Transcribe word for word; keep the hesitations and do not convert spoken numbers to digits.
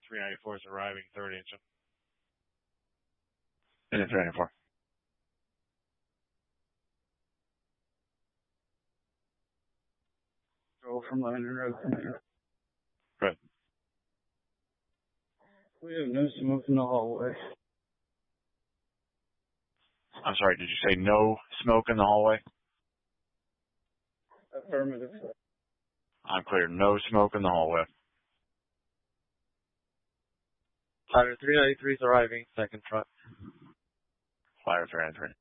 three ninety-four is arriving, third engine. Engine three ninety-four. Go from London Road. Good. We have no smoke in the hallway. I'm sorry, did you say no smoke in the hallway? Affirmative. I'm clear. No smoke in the hallway. Flyer three ninety-three is arriving, second truck. Flyer three ninety-three.